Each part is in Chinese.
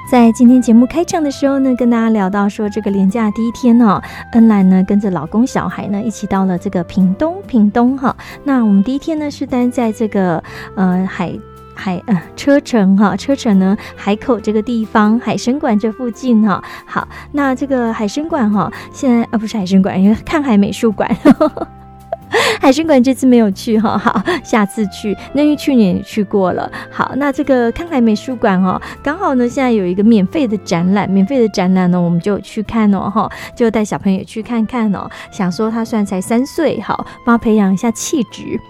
在今天节目开场的时候呢，跟大家聊到说这个连假第一天呢，恩兰呢跟着老公小孩呢一起到了这个屏东哈。那我们第一天呢是待在这个车城呢海口这个地方，海参馆这附近哈。好，那这个海参馆哈，现在不是海参馆，因为看海美术馆。海参馆这次没有去哈，好，下次去。那因为去年也去过了。好，那这个看海美术馆哈，刚好呢现在有一个免费的展览呢，我们就去看哦哈，就带小朋友去看看哦。想说他虽然才3岁，好，帮他培养一下气质。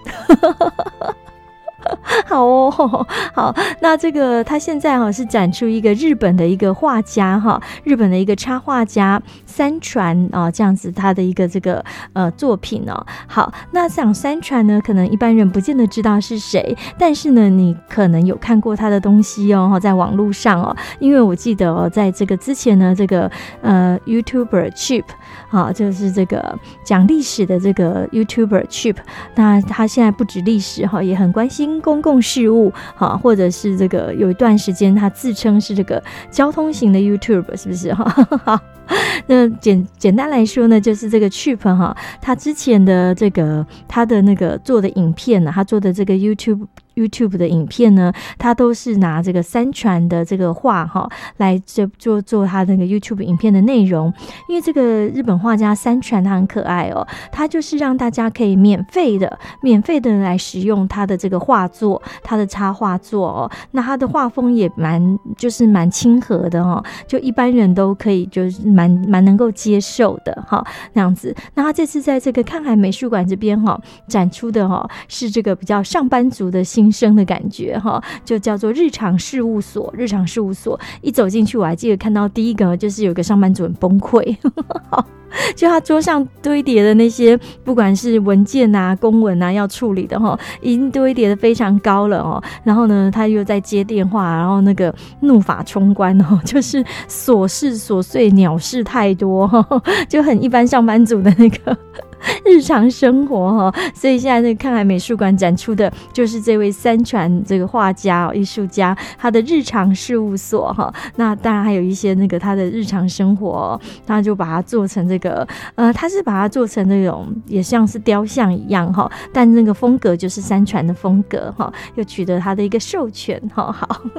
好哦，好，那这个他现在是展出一个日本的一个画家日本的一个插画家三船这样子他的一个这个作品哦。好，那讲三船呢，可能一般人不见得知道是谁，但是呢，你可能有看过他的东西哦，在网络上哦，因为我记得在这个之前呢，这个YouTuber Chip 就是这个讲历史的这个 YouTuber Chip， 那他现在不止历史也很关心公共事务或者是这个有一段时间他自称是这个交通型的 YouTuber， 是不是好，那简单来说呢，就是这个 Chip 他之前的这个他的那个做的影片呢，他做的这个 YouTube 的影片呢，他都是拿这个三船的这个画来做他那个 YouTube 影片的内容。因为这个日本画家三船他很可爱哦，他就是让大家可以免费的来使用他的这个画作，他的插画作哦。那他的画风也蛮亲和的哦，就一般人都可以就是蛮能够接受的那样子。那他这次在这个看海美术馆这边展出的是这个比较上班族的新生的感觉就叫做日常事务所。一走进去，我还记得看到第一个就是有个上班族很崩溃就他桌上堆叠的那些不管是文件啊公文啊要处理的已经堆叠的非常高了然后呢他又在接电话，然后那个怒发冲冠就是琐事琐碎鸟事太多就很一般上班族的那个日常生活所以现在那个看海美术馆展出的就是这位三船这个画家艺术家他的日常事务所那当然还有一些那个他的日常生活他就把它做成这个他是把它做成那种也像是雕像一样但那个风格就是三船的风格又取得他的一个授权好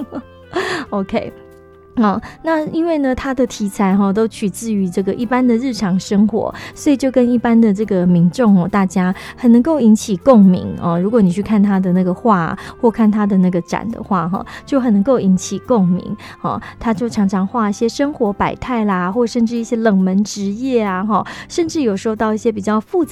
OK。那因为呢它的题材都取自于这个一般的日常生活，所以就跟一般的这个民众大家很能够引起共鸣如果你去看他的那个画或看他的那个展的话就很能够引起共鸣他就常常画一些生活百态啦，或甚至一些冷门职业啊甚至有时候到一些比较复杂